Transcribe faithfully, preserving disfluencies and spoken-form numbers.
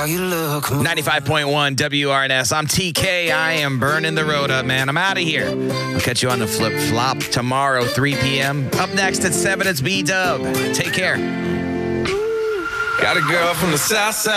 you look. ninety-five point one W R N S. I'm T K. I am burning the road up, man. I'm out of here. I'll catch you on the flip flop tomorrow, three p.m. Up next at seven, it's B-Dub. Take care. Got a girl from the south side.